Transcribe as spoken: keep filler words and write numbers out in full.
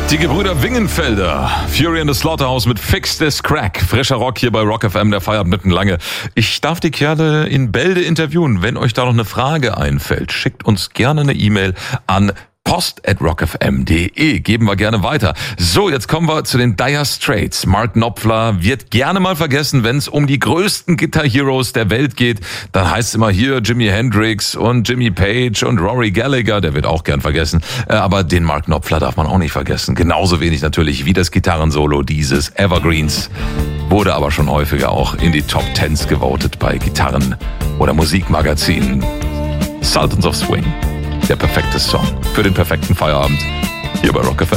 Die Gebrüder Wingenfelder, Fury in the Slaughterhouse mit Fix This Crack. Frischer Rock hier bei Rock F M, der feiert mitten lange. Ich darf die Kerle in Bälde interviewen. Wenn euch da noch eine Frage einfällt, schickt uns gerne eine E-Mail an post at rock f m punkt d e. Geben wir gerne weiter. So, jetzt kommen wir zu den Dire Straits. Mark Knopfler wird gerne mal vergessen, wenn es um die größten Guitar Heroes der Welt geht. Dann heißt es immer hier Jimi Hendrix und Jimmy Page und Rory Gallagher. Der wird auch gern vergessen. Aber den Mark Knopfler darf man auch nicht vergessen. Genauso wenig natürlich wie das Gitarrensolo dieses Evergreens. Wurde aber schon häufiger auch in die Top Tens gewotet bei Gitarren- oder Musikmagazinen. Sultans of Swing. Der perfekte Song für den perfekten Feierabend hier bei Rock F M.